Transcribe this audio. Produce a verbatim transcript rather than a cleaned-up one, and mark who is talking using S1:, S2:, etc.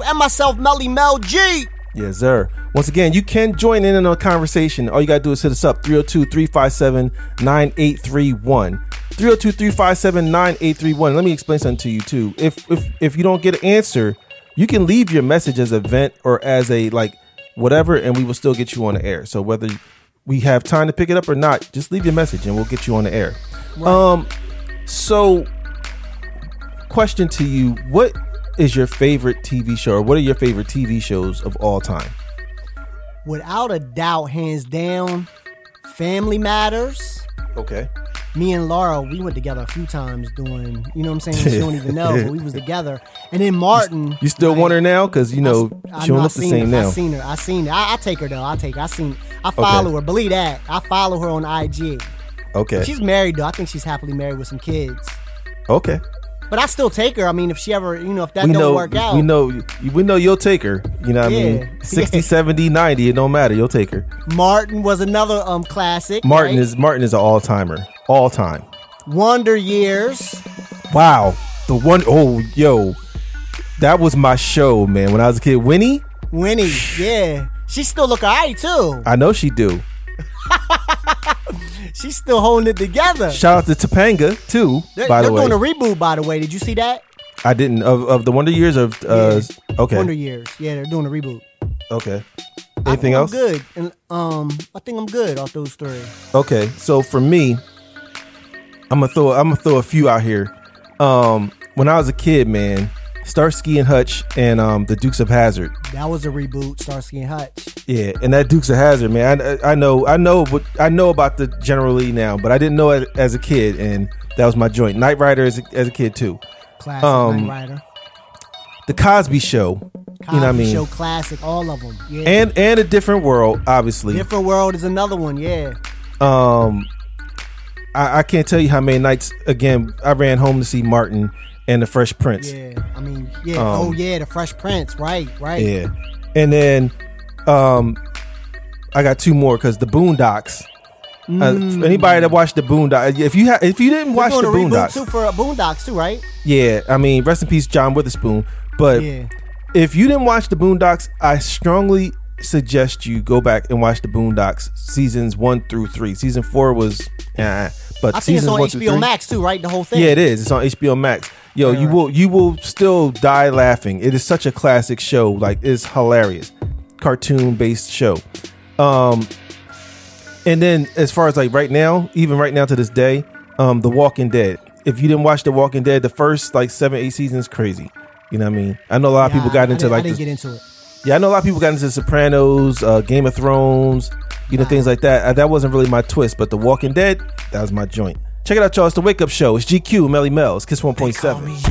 S1: and myself, Melly Mel G.
S2: Yes, sir. Once again, you can join in on a conversation. All you gotta do is hit us up, three oh two, three five seven, nine eight three one. three oh two, three five seven, nine eight three one. Let me explain something to you, too. If if if you don't get an answer, you can leave your message as a vent or as a, like, whatever, and we will still get you on the air. So whether we have time to pick it up or not, just leave your message, and we'll get you on the air. Right. Um, so, question to you, what is your favorite T V show, or what are your favorite T V shows of all time?
S1: Without a doubt, hands down, Family Matters.
S2: Okay.
S1: Me and Laura, we went together a few times doing, you know what I'm saying? She don't even know, but we was together. And then Martin.
S2: You still like, want her now? Because, you know, I, I she don't look the same
S1: her.
S2: now.
S1: I seen her. I seen her. I, I take her, though. I take her. I seen I follow okay. her. Believe that. I follow her on I G.
S2: Okay.
S1: She's married, though. I think she's happily married with some kids.
S2: Okay.
S1: But I still take her. I mean, if she ever, you know, if that
S2: we
S1: don't
S2: know,
S1: work out.
S2: We know we know you'll take her. You know what yeah. I mean? sixty, yeah. seventy, ninety, it don't matter. You'll take her.
S1: Martin was another um classic.
S2: Martin
S1: right?
S2: is Martin is an all-timer. All time.
S1: Wonder Years.
S2: Wow. The one, oh, yo. That was my show, man. When I was a kid. Winnie?
S1: Winnie, yeah. She still look all right, too.
S2: I know she do.
S1: She's still holding it together.
S2: Shout out to Topanga too.
S1: They're,
S2: by the way,
S1: they're doing a reboot. By the way, did you see that?
S2: I didn't of, of the Wonder Years of uh,
S1: yeah.
S2: okay
S1: Wonder Years. Yeah, they're doing a reboot.
S2: Okay. Anything
S1: I
S2: else?
S1: I'm good, and um, I think I'm good off those three.
S2: Okay, so for me, I'm gonna throw I'm gonna throw a few out here. Um, when I was a kid, man, Starsky and Hutch and um, the Dukes of Hazzard.
S1: That was a reboot, Starsky and Hutch.
S2: Yeah, and that Dukes of Hazzard, man. I, I know, I know, what I know about the General Lee now, but I didn't know it as a kid, and that was my joint. Knight Rider as a, as a kid too.
S1: Classic
S2: um,
S1: Knight Rider.
S2: The Cosby Show.
S1: Cosby
S2: you know what I mean?
S1: Show classic, all of them. Yeah.
S2: And and A Different World, obviously.
S1: Different World is another one. Yeah.
S2: Um, I, I can't tell you how many nights. Again, I ran home to see Martin and the Fresh Prince.
S1: Yeah, I mean, yeah.
S2: Um,
S1: oh, yeah, the Fresh Prince. Right, right.
S2: Yeah, and then, um, I got two more because the Boondocks. Mm. Uh, anybody that watched the Boondocks, if you ha- if you didn't watch the Boondocks,
S1: too for uh, Boondocks too, right?
S2: Yeah, I mean, rest in peace, John Witherspoon. But yeah. if you didn't watch the Boondocks, I strongly suggest you go back and watch the Boondocks seasons one through three. Season four was, uh, but
S1: I think it's on H B O Max too, right? The whole thing.
S2: Yeah, it is. It's on H B O Max. Yo, yeah, you right. will you will still die laughing. It is such a classic show. Like, it's hilarious, cartoon based show. Um, and then as far as like right now, even right now to this day, um, The Walking Dead. If you didn't watch The Walking Dead, the first like seven, eight seasons, crazy. You know what I mean? I know a lot
S1: yeah,
S2: of people got
S1: I,
S2: into
S1: I
S2: like.
S1: I didn't
S2: this,
S1: get into it.
S2: Yeah, I know a lot of people got into Sopranos, uh, Game of Thrones, you know, wow. things like that. Uh, that wasn't really my twist, but The Walking Dead, that was my joint. Check it out, y'all. It's The Wake Up Show. It's G Q, Melly Mel. It's Kiss one point seven.